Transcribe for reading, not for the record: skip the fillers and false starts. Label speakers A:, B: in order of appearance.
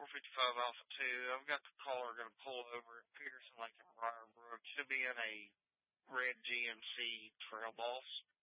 A: 455 Alpha 2. I've got the caller going to pull over at Peterson Lake and Briarbrook. She'll be in a red GMC Trail Boss.